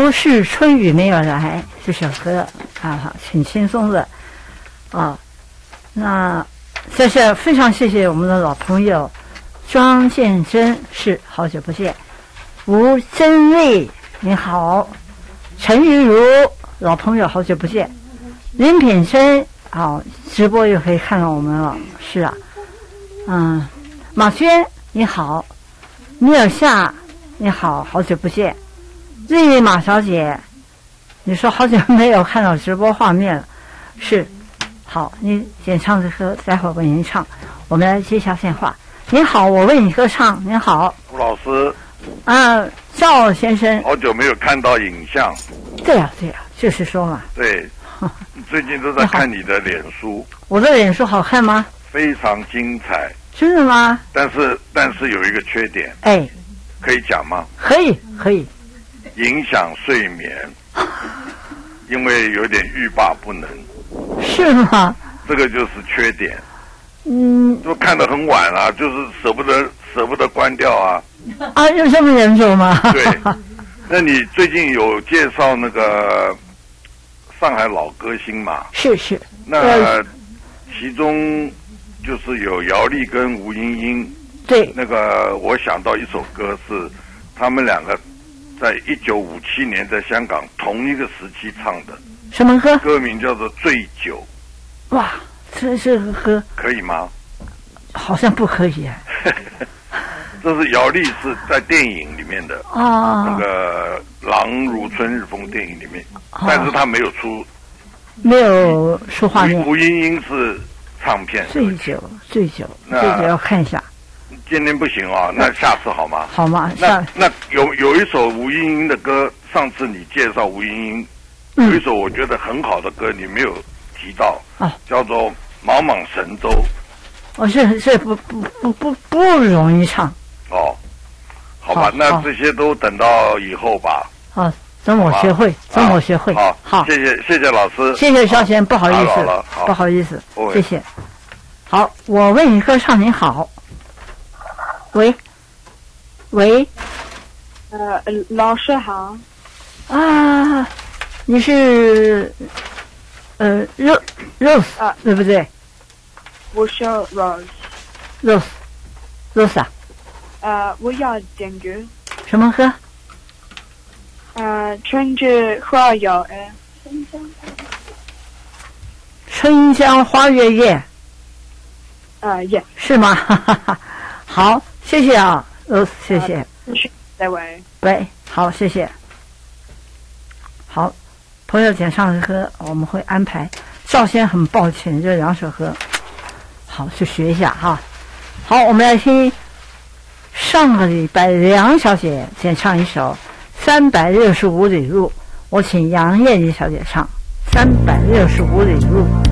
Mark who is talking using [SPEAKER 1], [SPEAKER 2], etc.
[SPEAKER 1] 不是春雨没有来这首歌啊，挺轻松的啊。那非常谢谢我们的老朋友庄建真，是好久不见。吴真卫你好，陈玉如老朋友好久不见。林品生好，直播又可以看到我们了，是啊。马娟你好，米尔夏你好，好久不见。瑞丽马小姐，你说好久没有看到直播画面了，是。好，你演唱这歌，待会儿为您唱。我们来接一下电话。您好，我为你歌唱。您好，
[SPEAKER 2] 吴老师。
[SPEAKER 1] 赵先生。
[SPEAKER 2] 好久没有看到影像。
[SPEAKER 1] 对呀，就是说嘛。
[SPEAKER 2] 对，最近都在看你的脸书。
[SPEAKER 1] 我的脸书好看吗？
[SPEAKER 2] 非常精彩。
[SPEAKER 1] 真的吗？
[SPEAKER 2] 但是有一个缺点。可以讲吗？
[SPEAKER 1] 可以。
[SPEAKER 2] 影响睡眠，因为有点欲罢不能。
[SPEAKER 1] 是吗？
[SPEAKER 2] 这个就是缺点。就看得很晚啊，就是舍不得关掉啊。
[SPEAKER 1] 有这么严重吗？
[SPEAKER 2] 对。那你最近有介绍那个上海老歌星嘛？
[SPEAKER 1] 是。
[SPEAKER 2] 那其中就是有姚丽跟吴英英。
[SPEAKER 1] 对。
[SPEAKER 2] 那个我想到一首歌是他们两个在1957年在香港同一个时期唱的。
[SPEAKER 1] 什么歌？
[SPEAKER 2] 歌名叫做《醉酒》。
[SPEAKER 1] 哇，这个歌
[SPEAKER 2] 可以吗？
[SPEAKER 1] 好像不可以。
[SPEAKER 2] 这是姚丽是在电影里面的那个《狼如春日风》电影里面，但是他没有出画面。吴英英是唱片。醉酒要看一下。
[SPEAKER 1] 今
[SPEAKER 2] 天不行啊，那下次好吗？
[SPEAKER 1] 好吗？
[SPEAKER 2] 那有一首吴英英的歌，上次你介绍吴英英，有一首我觉得很好的歌，你没有提到，叫做《茫茫神州》。
[SPEAKER 1] 这不容易唱。
[SPEAKER 2] 好吧，那这些都等到以后吧。
[SPEAKER 1] 等我学会。好，
[SPEAKER 2] 谢谢老师，
[SPEAKER 1] 谢谢肖贤，不好意思，谢谢。好，我为你歌唱，您好。喂，
[SPEAKER 3] 老师好。
[SPEAKER 1] 你是Rose 对不对？
[SPEAKER 3] 我是
[SPEAKER 1] Rose 啊。
[SPEAKER 3] 我要点歌。
[SPEAKER 1] 什么歌？
[SPEAKER 3] 春之花有
[SPEAKER 1] 春江花月夜。是吗？好，谢谢啊，Rose，谢谢。
[SPEAKER 3] 再喂。
[SPEAKER 1] 好，谢谢。好，朋友点唱的歌我们会安排。赵先很抱歉，这两首歌，好去学一下哈。好，我们来听上个礼拜梁小姐点唱一首365里路，我请杨艳丽小姐唱365里路。